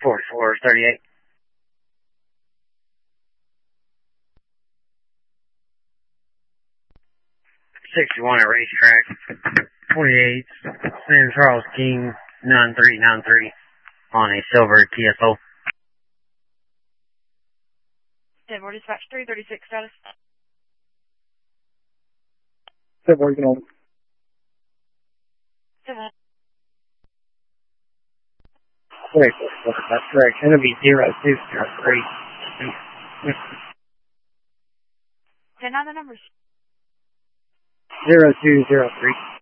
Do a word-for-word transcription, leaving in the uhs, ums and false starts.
forty-four thirty-eight. sixty-one at racetrack. forty-eight, San Charles King, nine three nine three on a silver T S O. Denver Dispatch three thirty-six status. Denver, you can hold. Denver. Wait, that's correct. It'll be zero two zero three. Ten on the numbers. Zero two zero three.